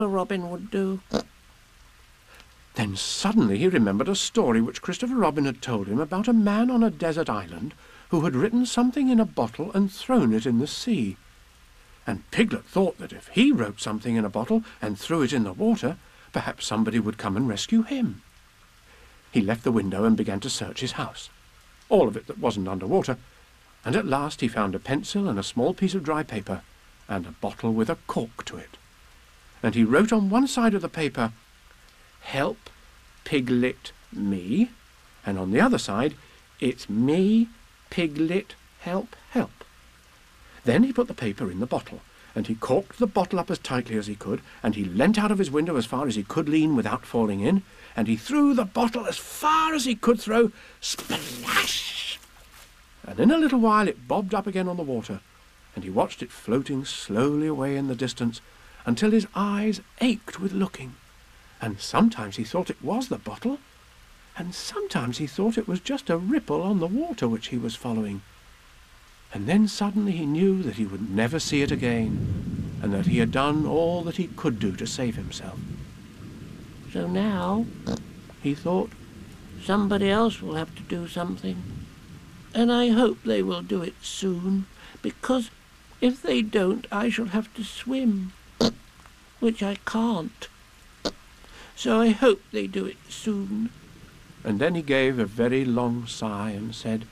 Robin would do. Then suddenly he remembered a story which Christopher Robin had told him about a man on a desert island who had written something in a bottle and thrown it in the sea. And Piglet thought that if he wrote something in a bottle and threw it in the water, perhaps somebody would come and rescue him. He left the window and began to search his house, all of it that wasn't under water, and at last he found a pencil and a small piece of dry paper and a bottle with a cork to it. And he wrote on one side of the paper, "Help Piglet me," and on the other side, "It's me, Piglet, help, help." Then he put the paper in the bottle, and he corked the bottle up as tightly as he could, and he leant out of his window as far as he could lean without falling in, and he threw the bottle as far as he could throw, splash! And in a little while it bobbed up again on the water, and he watched it floating slowly away in the distance until his eyes ached with looking, and sometimes he thought it was the bottle, and sometimes he thought it was just a ripple on the water which he was following. And then suddenly he knew that he would never see it again, and that he had done all that he could do to save himself. So now, he thought, somebody else will have to do something. And I hope they will do it soon, because if they don't, I shall have to swim, which I can't. So I hope they do it soon. And then he gave a very long sigh and said,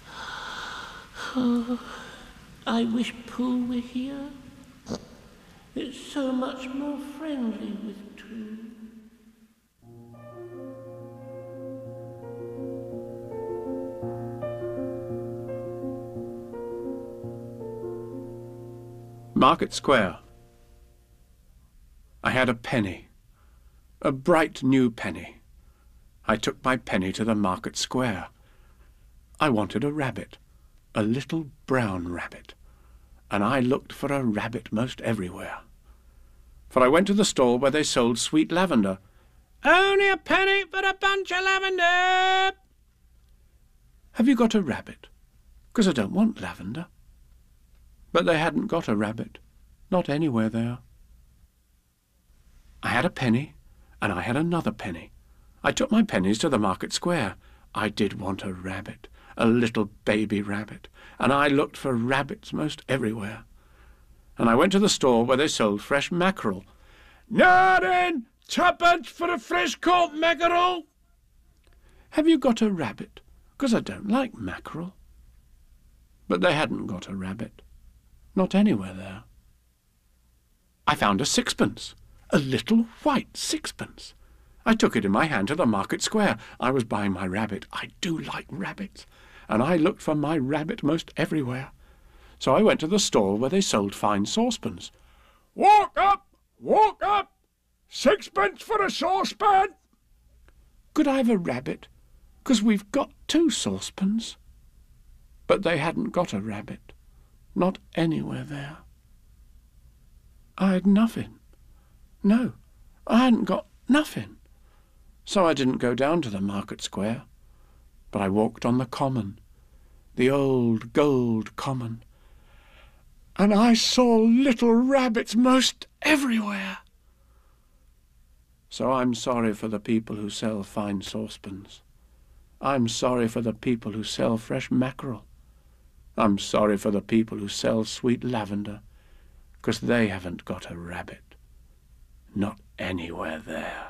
"Oh, I wish Pooh were here. It's so much more friendly with two." Market Square. I had a penny, a bright new penny. I took my penny to the market square. I wanted a rabbit, a little brown rabbit, and I looked for a rabbit most everywhere. For I went to the stall where they sold sweet lavender. "Only a penny for a bunch of lavender!" "Have you got a rabbit? 'Cause I don't want lavender." But they hadn't got a rabbit, not anywhere there. I had a penny, and I had another penny. I took my pennies to the market square. I did want a rabbit, a little baby rabbit, and I looked for rabbits most everywhere. And I went to the store where they sold fresh mackerel. "Nardin, twopence for a fresh caught mackerel." "Have you got a rabbit? 'Cause I don't like mackerel." But they hadn't got a rabbit, not anywhere there. I found a sixpence, a little white sixpence. I took it in my hand to the market square. I was buying my rabbit. I do like rabbits, and I looked for my rabbit most everywhere. So I went to the stall where they sold fine saucepans. Walk up! Sixpence for a saucepan!" "Could I have a rabbit? 'Cause we've got 2 saucepans." But they hadn't got a rabbit, not anywhere there. I had nothing. No, I hadn't got nothing. So I didn't go down to the market square, but I walked on the common, the old gold common, and I saw little rabbits most everywhere. So I'm sorry for the people who sell fine saucepans. I'm sorry for the people who sell fresh mackerel. I'm sorry for the people who sell sweet lavender, 'cause they haven't got a rabbit, not anywhere there.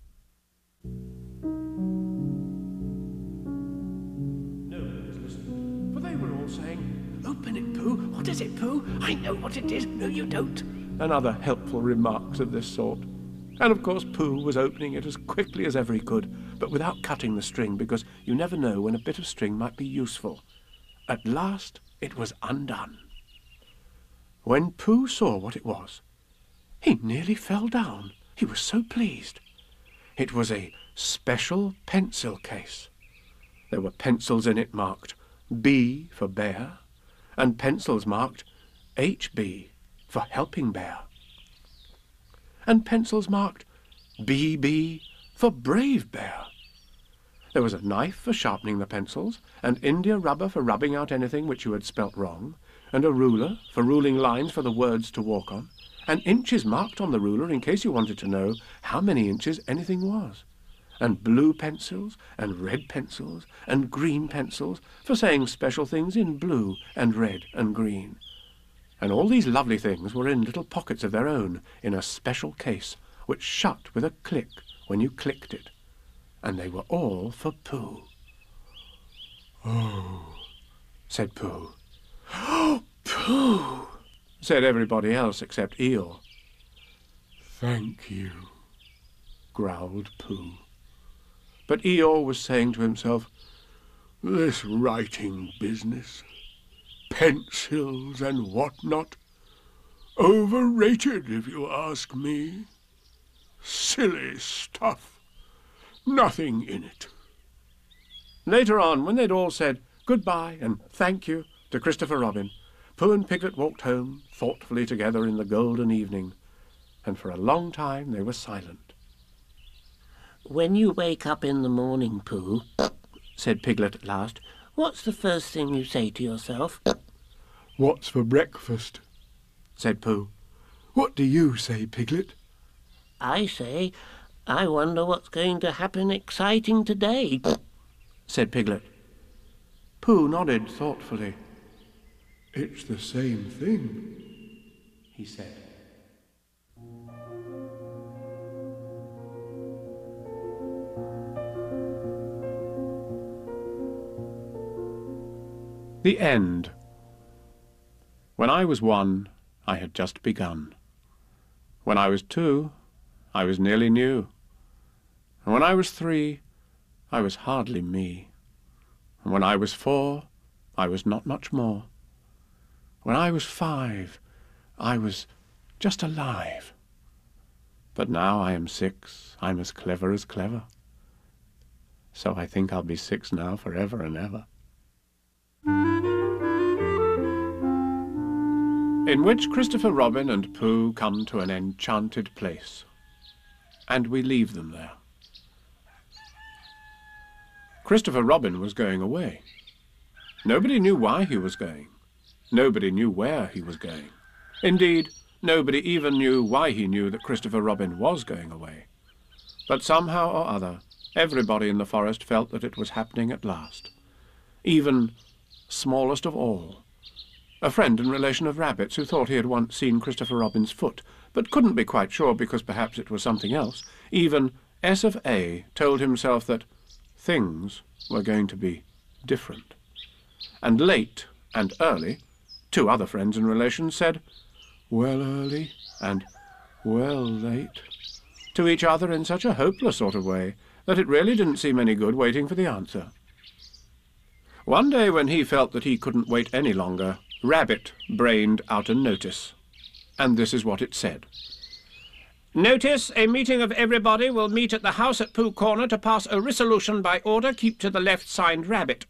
Nobody was listening, for they were all saying, "Open it, Pooh! What is it, Pooh? I know what it is." "No, you don't," and other helpful remarks of this sort. And of course Pooh was opening it as quickly as ever he could, but without cutting the string, because you never know when a bit of string might be useful. At last it was undone. When Pooh saw what it was, he nearly fell down. He was so pleased. It was a special pencil case. There were pencils in it marked B for bear, and pencils marked HB for helping bear, and pencils marked BB for brave bear. There was a knife for sharpening the pencils, and India rubber for rubbing out anything which you had spelt wrong, and a ruler for ruling lines for the words to walk on, and inches marked on the ruler in case you wanted to know how many inches anything was, and blue pencils and red pencils and green pencils for saying special things in blue and red and green. And all these lovely things were in little pockets of their own in a special case, which shut with a click when you clicked it. And they were all for Pooh. "Oh," said Pooh. "Oh, Pooh," said everybody else except Eeyore. "Thank you," growled Pooh. But Eeyore was saying to himself, "This writing business, pencils and what-not, overrated if you ask me. Silly stuff, nothing in it." Later on, when they'd all said goodbye and thank you to Christopher Robin, Pooh and Piglet walked home thoughtfully together in the golden evening, and for a long time they were silent. "When you wake up in the morning, Pooh," said Piglet at last, "what's the first thing you say to yourself?" "What's for breakfast?" said Pooh. "What do you say, Piglet?" "I say, I wonder what's going to happen exciting today," said Piglet. Pooh nodded thoughtfully. "It's the same thing," he said. The End. When I was 1, I had just begun. When I was 2, I was nearly new. And when I was 3, I was hardly me. And when I was 4, I was not much more. When I was 5, I was just alive. But now I am 6, I'm as clever. So I think I'll be 6 now forever and ever. In which Christopher Robin and Pooh come to an enchanted place, and we leave them there. Christopher Robin was going away. Nobody knew why he was going. Nobody knew where he was going. Indeed, nobody even knew why he knew that Christopher Robin was going away. But somehow or other, everybody in the forest felt that it was happening at last. Even smallest of all, a friend and relation of Rabbit's who thought he had once seen Christopher Robin's foot, but couldn't be quite sure because perhaps it was something else. Even S of A told himself that things were going to be different. And Late and Early, 2 other friends and relations, said, "Well, Early," and "Well, Late," to each other in such a hopeless sort of way that it really didn't seem any good waiting for the answer. One day when he felt that he couldn't wait any longer, Rabbit brained out a notice. And this is what it said. "Notice, a meeting of everybody will meet at the house at Pooh Corner to pass a resolution by order keep to the left signed Rabbit."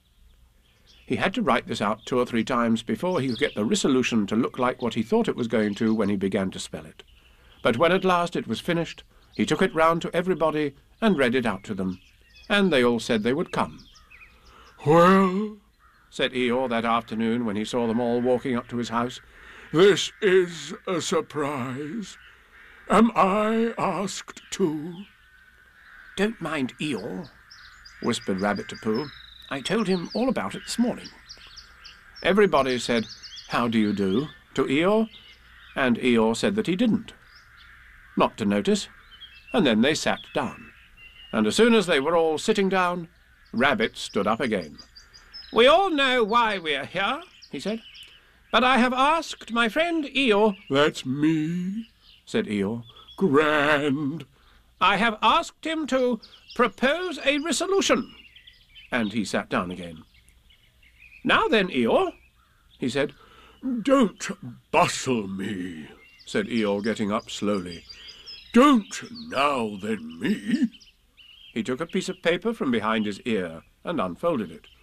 He had to write this out 2 or 3 times before he could get the resolution to look like what he thought it was going to when he began to spell it. But when at last it was finished, he took it round to everybody and read it out to them, and they all said they would come. "Well," said Eeyore that afternoon when he saw them all walking up to his house, "this is a surprise. Am I asked too?" "Don't mind Eeyore," whispered Rabbit to Pooh. "I told him all about it this morning." Everybody said, "How do you do?" to Eeyore, and Eeyore said that he didn't. Not to notice, and then they sat down. And as soon as they were all sitting down, Rabbit stood up again. "We all know why we're here," he said, "but I have asked my friend Eeyore—" "That's me," said Eeyore. "Grand." "I have asked him to propose a resolution." And he sat down again. "Now then, Eeyore," he said. "Don't bustle me," said Eeyore, getting up slowly. "Don't now then me." He took a piece of paper from behind his ear and unfolded it.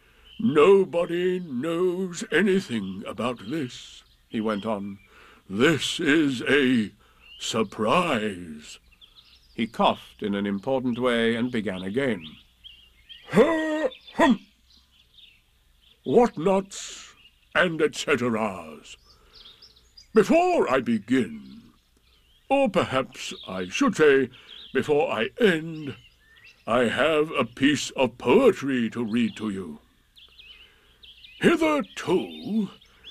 "Nobody knows anything about this," he went on. "This is a surprise." He coughed in an important way and began again. "Hum! What-nots and et ceteras. Before I begin, or perhaps I should say, before I end, I have a piece of poetry to read to you. Hitherto,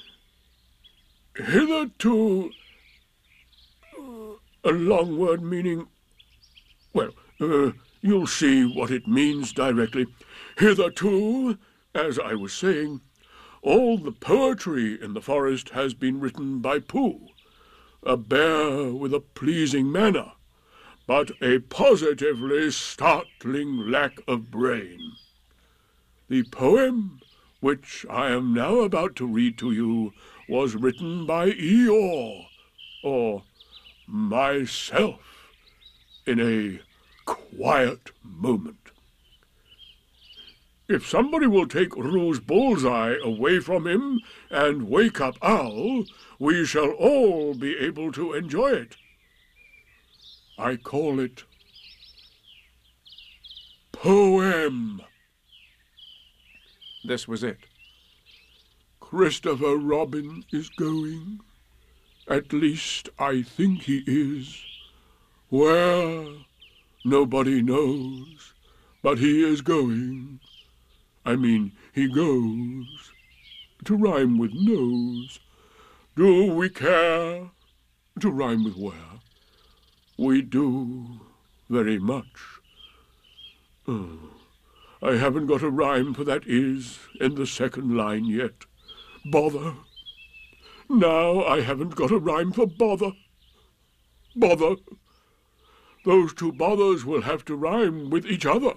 a long word meaning, well, you'll see what it means directly. Hitherto, as I was saying, all the poetry in the forest has been written by Pooh, a bear with a pleasing manner, but a positively startling lack of brain. The poem which I am now about to read to you was written by Eeyore, or myself, in a quiet moment. If somebody will take Rouge Bullseye away from him and wake up Owl, we shall all be able to enjoy it. I call it Poem. This was it. Christopher Robin is going. At least I think he is. Where? Nobody knows. But he is going. I mean, he goes. To rhyme with nose. Do we care? To rhyme with where? We do, very much. Oh, I haven't got a rhyme for that is in the second line yet. Bother. Now I haven't got a rhyme for bother. Bother. Those two bothers will have to rhyme with each other.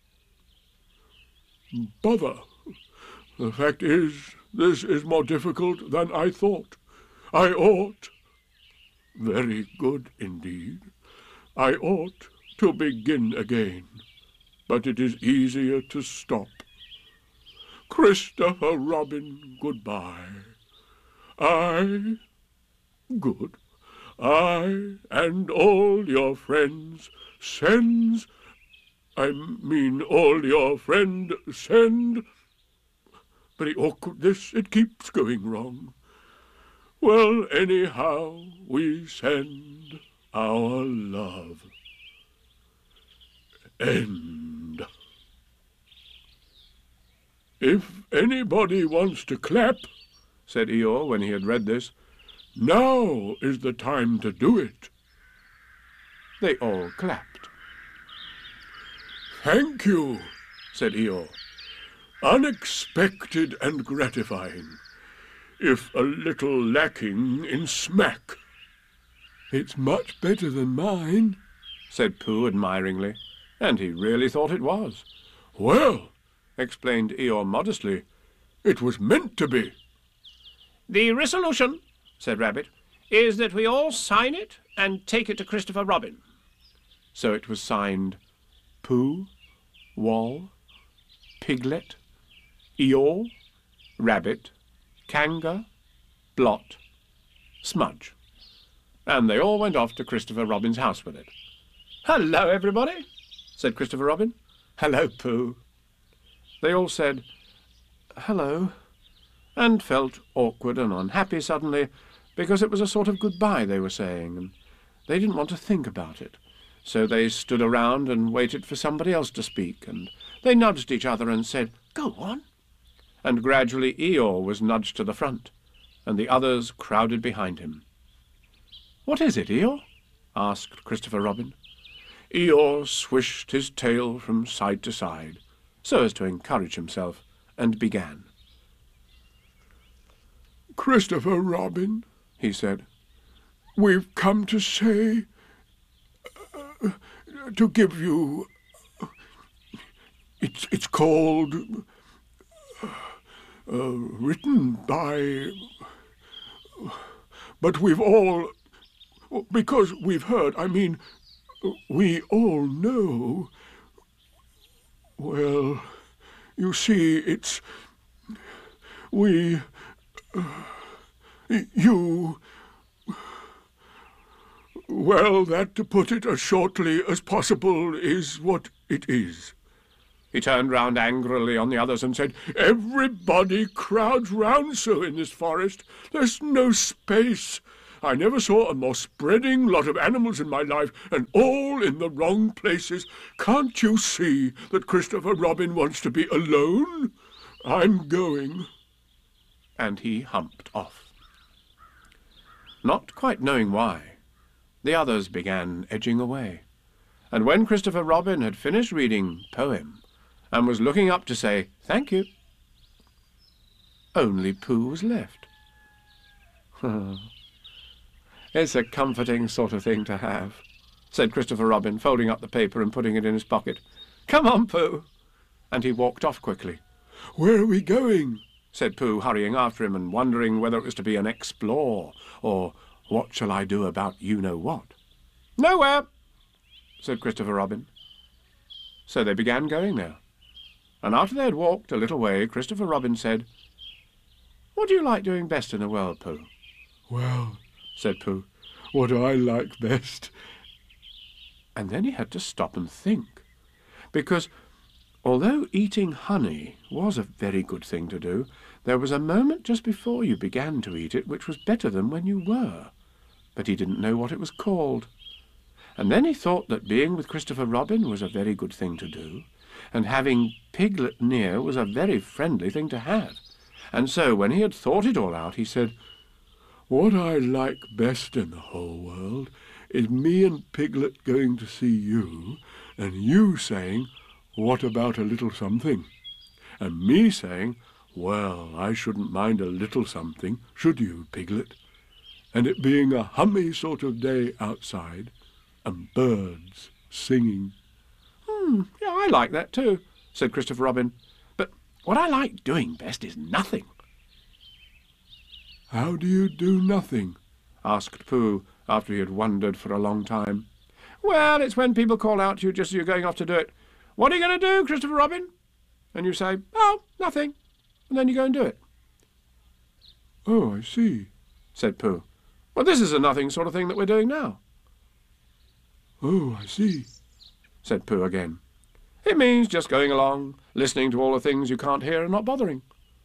Bother. The fact is, this is more difficult than I thought. I ought, very good indeed, I ought to begin again, but it is easier to stop. Christopher Robin, goodbye. I and all your friends sends, I mean all your friend send. Very awkward this, it keeps going wrong. Well, anyhow, we send our love. End. If anybody wants to clap, said Eeyore when he had read this, now is the time to do it. They all clapped. Thank you, said Eeyore. Unexpected and gratifying, if a little lacking in smack. It's much better than mine, said Pooh admiringly, and he really thought it was. Well, explained Eeyore modestly, it was meant to be. The resolution, said Rabbit, is that we all sign it and take it to Christopher Robin. So it was signed Pooh, Wall, Piglet, Eeyore, Rabbit, Kanga, Blot, Smudge, and they all went off to Christopher Robin's house with it. Hello, everybody, said Christopher Robin. Hello, Pooh. They all said, hello, and felt awkward and unhappy suddenly, because it was a sort of goodbye they were saying, and they didn't want to think about it. So they stood around and waited for somebody else to speak, and they nudged each other and said, go on. And gradually Eeyore was nudged to the front, and the others crowded behind him. What is it, Eeyore? asked Christopher Robin. Eeyore swished his tail from side to side, so as to encourage himself, and began. Christopher Robin, he said, we've come to say, to give you, it's called, written by, but we've all, because we've heard, I mean, we all know, well, you see, it's, we, you, well, that, to put it as shortly as possible, is what it is. He turned round angrily on the others and said, everybody crowds round so in this forest. There's no space. I never saw a more spreading lot of animals in my life, and all in the wrong places. Can't you see that Christopher Robin wants to be alone? I'm going." And he humped off. Not quite knowing why, the others began edging away. And when Christopher Robin had finished reading Poem and was looking up to say thank you, only Pooh was left. "It's a comforting sort of thing to have," said Christopher Robin, folding up the paper and putting it in his pocket. "Come on, Pooh." And he walked off quickly. "Where are we going?" said Pooh, hurrying after him and wondering whether it was to be an explore or what shall I do about you-know-what. "Nowhere," said Christopher Robin. So they began going there. And after they had walked a little way, Christopher Robin said, "What do you like doing best in the world, Pooh?" "Well," said Pooh, "what I like best—" And then he had to stop and think, because although eating honey was a very good thing to do, there was a moment just before you began to eat it which was better than when you were, but he didn't know what it was called. And then he thought that being with Christopher Robin was a very good thing to do, and having Piglet near was a very friendly thing to have. And so when he had thought it all out, he said, "What I like best in the whole world is me and Piglet going to see you, and you saying, 'What about a little something?' and me saying, 'Well, I shouldn't mind a little something, should you, Piglet?' and it being a hummy sort of day outside, and birds singing." Yeah, I like that too," said Christopher Robin. "But what I like doing best is nothing." "How do you do nothing?" asked Pooh, after he had wondered for a long time. "Well, it's when people call out to you just as you're going off to do it. 'What are you going to do, Christopher Robin?' And you say, 'Oh, nothing,' and then you go and do it." "Oh, I see," said Pooh. "Well, this is a nothing sort of thing that we're doing now," "Oh, I see," said Pooh again. "It means just going along, listening to all the things you can't hear and not bothering,"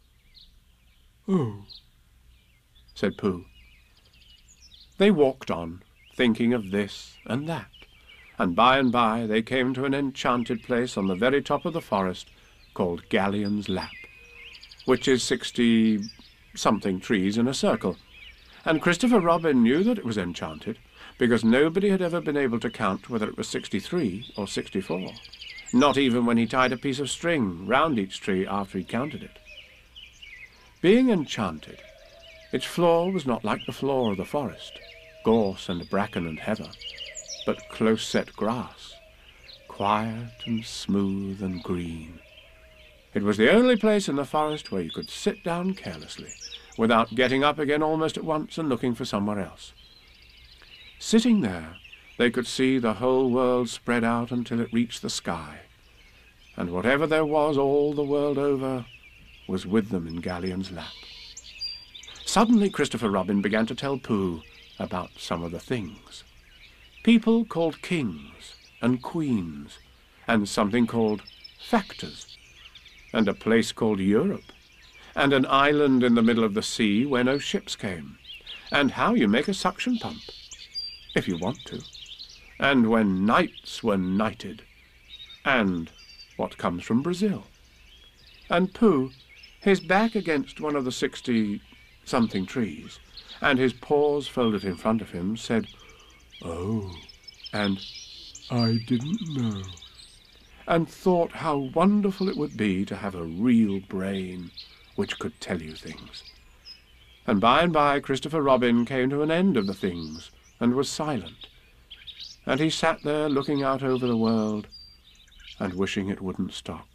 "Oh," said Pooh. They walked on, thinking of this and that, and by they came to an enchanted place on the very top of the forest called Galleon's Lap, which is 60-something trees in a circle. And Christopher Robin knew that it was enchanted, because nobody had ever been able to count whether it was 63 or 64, not even when he tied a piece of string round each tree after he'd counted it. Being enchanted, its floor was not like the floor of the forest, gorse and bracken and heather, but close-set grass, quiet and smooth and green. It was the only place in the forest where you could sit down carelessly, without getting up again almost at once and looking for somewhere else. Sitting there, they could see the whole world spread out until it reached the sky, and whatever there was all the world over was with them in Galleon's Lap. Suddenly Christopher Robin began to tell Pooh about some of the things. People called kings and queens, and something called factors, and a place called Europe, and an island in the middle of the sea where no ships came, and how you make a suction pump, if you want to, and when knights were knighted, and what comes from Brazil. And Pooh, his back against one of the 60-something trees, and his paws folded in front of him, said, "Oh, and I didn't know," and thought how wonderful it would be to have a real brain which could tell you things. And by Christopher Robin came to an end of the things and was silent, and he sat there looking out over the world and wishing it wouldn't stop.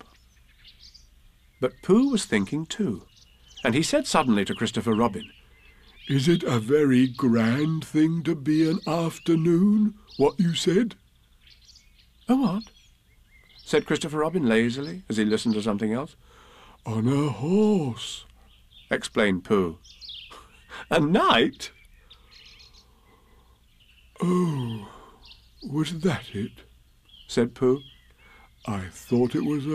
But Pooh was thinking too, and he said suddenly to Christopher Robin, "Is it a very grand thing to be an afternoon, what you said?" "A what?" said Christopher Robin lazily, as he listened to something else. "On a horse," explained Pooh. "A knight?" "Oh, was that it?" said Pooh. "I thought it was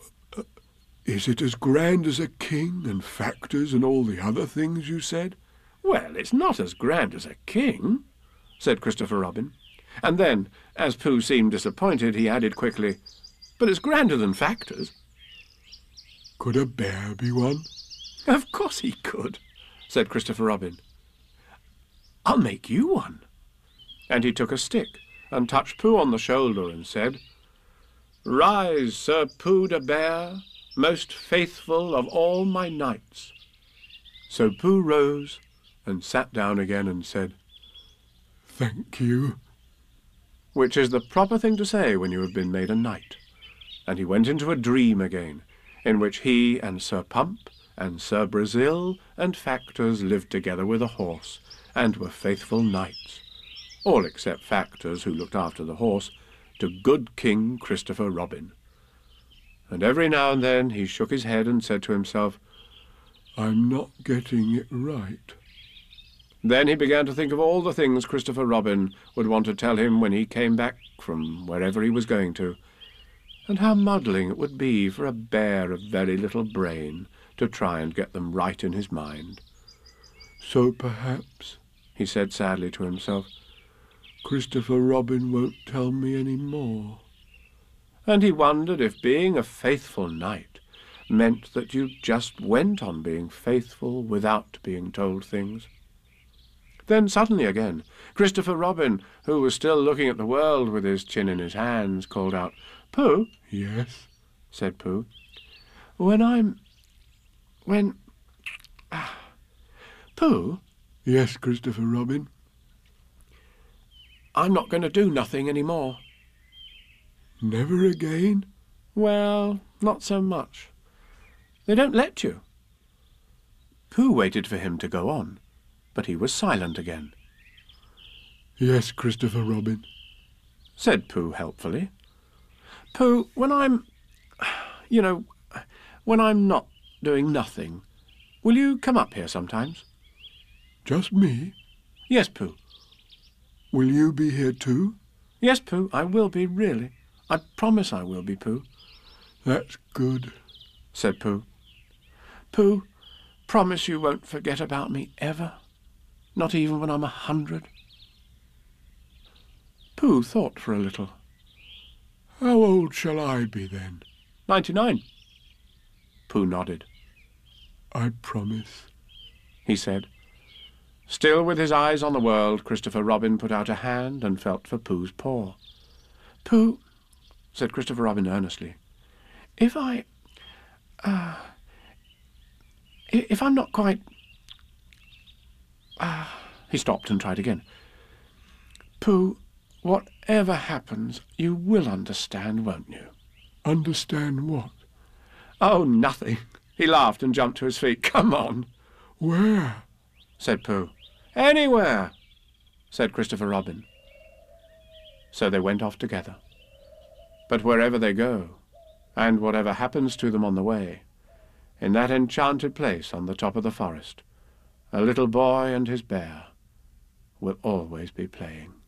Is it as grand as a king and factors and all the other things you said?" "Well, it's not as grand as a king," said Christopher Robin. And then, as Pooh seemed disappointed, he added quickly, "But it's grander than Factor's." Could a bear be one? "Of course he could," said Christopher Robin. "I'll make you one." And he took a stick and touched Pooh on the shoulder and said, "Rise, Sir Pooh the Bear, most faithful of all my knights." So Pooh rose and sat down again and said, Thank you. which is the proper thing to say when you have been made a knight. And he went into a dream again, in which he and Sir Pump and Sir Brazil and Factors lived together with a horse, and were faithful knights, all except Factors, who looked after the horse, to good King Christopher Robin. And every now and then he shook his head and said to himself, I'm not getting it right. Then he began to think of all the things Christopher Robin would want to tell him when he came back from wherever he was going to, and how muddling it would be for a bear of very little brain to try and get them right in his mind. So perhaps, He said sadly to himself, Christopher Robin won't tell me any more. and he wondered if being a faithful knight meant that you just went on being faithful without being told things. Then suddenly again, Christopher Robin, who was still looking at the world with his chin in his hands, called out, "Pooh," Yes? said Pooh, Pooh, Yes, Christopher Robin. I'm not going to do nothing any more." Never again? "Well, not so much. They don't let you." Pooh waited for him to go on, but he was silent again. Yes, Christopher Robin. Said Pooh helpfully. "Pooh, when I'm not doing nothing, will you come up here sometimes?" Just me? "Yes, Pooh." Will you be here too? "Yes, Pooh, I will be, really. I promise I will be, Pooh," That's good. said Pooh. "Pooh, promise you won't forget about me ever, not even when I'm 100. Pooh thought for a little. How old shall I be then? 99. Pooh nodded. I promise. He said. Still with his eyes on the world, Christopher Robin put out a hand and felt for Pooh's paw. "Pooh," said Christopher Robin earnestly, if I'm not quite... He stopped and tried again. "Pooh, whatever happens, you will understand, won't you?" Understand what? "Oh, nothing." He laughed and jumped to his feet. "Come on," Where? said Pooh. "Anywhere," said Christopher Robin. So they went off together. But wherever they go, and whatever happens to them on the way, in that enchanted place on the top of the forest, a little boy and his bear will always be playing.